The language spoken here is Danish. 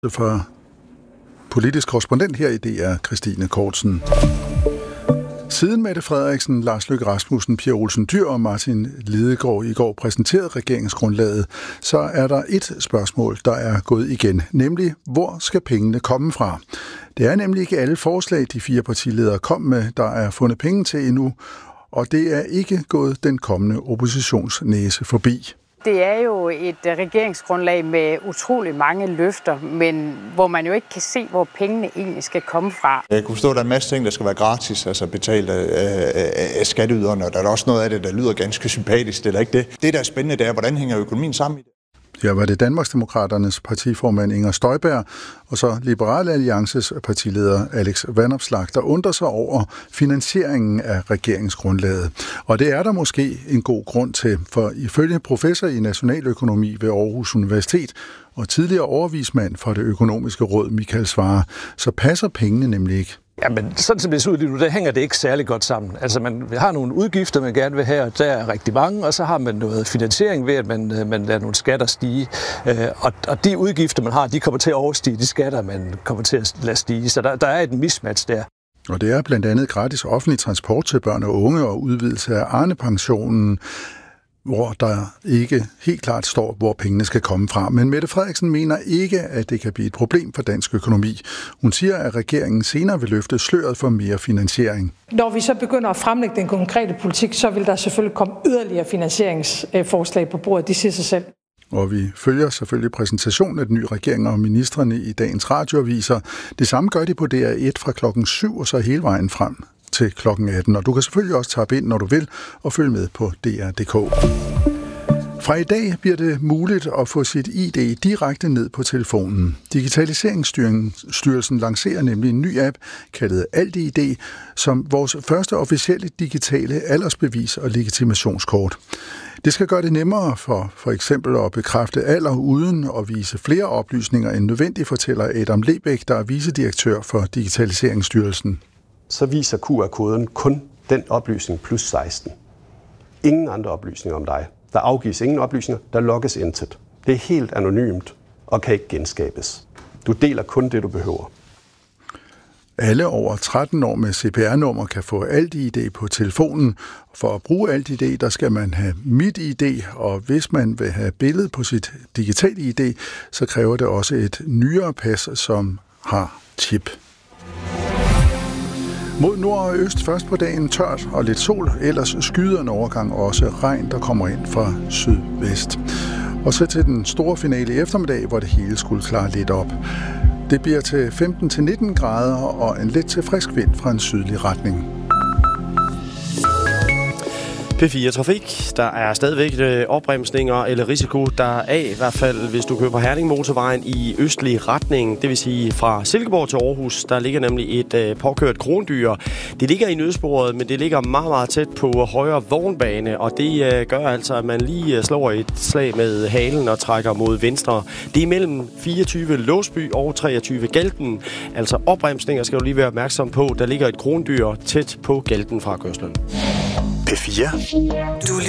For politisk korrespondent her i DR, Christine Kortsen. Siden Mette Frederiksen, Lars Løkke Rasmussen, Pia Olsen Dyhr og Martin Lidegaard i går præsenterede regeringsgrundlaget, så er der et spørgsmål, der er gået igen, nemlig hvor skal pengene komme fra? Det er nemlig ikke alle forslag, de 4 partiledere kom med, der er fundet penge til endnu, og det er ikke gået den kommende oppositionsnæse forbi. Det er jo et regeringsgrundlag med utrolig mange løfter, men hvor man jo ikke kan se, hvor pengene egentlig skal komme fra. Jeg kunne forstå, at der er en masse ting, der skal være gratis, altså betalt af skatteyderne, og der er også noget af det, der lyder ganske sympatisk, eller ikke det. Det, der er spændende, det er, hvordan hænger økonomien sammen i det. Her var det Danmarksdemokraternes partiformand Inger Støjberg, og så Liberal Alliances partileder Alex Vanopslagh, der undrer sig over finansieringen af regeringsgrundlaget. Og det er der måske en god grund til, for ifølge professor i nationaløkonomi ved Aarhus Universitet og tidligere overvismand for det økonomiske råd Michael Svarer, så passer pengene nemlig ikke. Ja, men sådan som det ser ud lige nu, der hænger det ikke særlig godt sammen. Altså man har nogle udgifter, man gerne vil have, og der er rigtig mange, og så har man noget finansiering ved, at man lader nogle skatter stige. Og de udgifter, man har, de kommer til at overstige de skatter, man kommer til at lade stige. Så der er et mismatch der. Og det er blandt andet gratis offentlig transport til børn og unge og udvidelse af Arne-pensionen, hvor der ikke helt klart står, hvor pengene skal komme fra. Men Mette Frederiksen mener ikke, at det kan blive et problem for dansk økonomi. Hun siger, at regeringen senere vil løfte sløret for mere finansiering. Når vi så begynder at fremlægge den konkrete politik, så vil der selvfølgelig komme yderligere finansieringsforslag på bordet. Det siger sig selv. Og vi følger selvfølgelig præsentationen af den nye regering og ministrene i dagens radioaviser. Det samme gør de på DR1 fra klokken 7 og så hele vejen frem til klokken 18. Og du kan selvfølgelig også tappe ind, når du vil, og følge med på DR.dk. Fra i dag bliver det muligt at få sit ID direkte ned på telefonen. Digitaliseringsstyrelsen lancerer nemlig en ny app, kaldet AltID, som vores første officielle digitale aldersbevis og legitimationskort. Det skal gøre det nemmere for eksempel at bekræfte alder uden at vise flere oplysninger end nødvendigt, fortæller Adam Lebæk, der er vicedirektør for Digitaliseringsstyrelsen. Så viser QR-koden kun den oplysning plus 16. Ingen andre oplysninger om dig. Der afgives ingen oplysninger, der logges intet. Det er helt anonymt og kan ikke genskabes. Du deler kun det, du behøver. Alle over 13 år med CPR-nummer kan få AltID på telefonen. For at bruge AltID, der skal man have MitID, og hvis man vil have billede på sit digitale ID, så kræver det også et nyere pas, som har chip. Mod nord og øst først på dagen tørt og lidt sol, ellers skyder en overgang også regn, der kommer ind fra sydvest. Og så til den store finale i eftermiddag, hvor det hele skulle klare lidt op. Det bliver til 15-19 grader og en let til frisk vind fra en sydlig retning. P4 Trafik. Der er stadigvæk opbremsninger eller risiko, der er i hvert fald, hvis du kører på Herning Motorvejen i østlig retning. Det vil sige fra Silkeborg til Aarhus. Der ligger nemlig et påkørt krondyr. Det ligger i nødsporet, men det ligger meget, meget tæt på højre vognbane. Og det gør altså, at man lige slår et slag med halen og trækker mod venstre. Det er mellem 24 Låsby og 23 Galten. Altså opbremsninger skal du lige være opmærksom på. Der ligger et krondyr tæt på Galten fra kørslen. P4. Du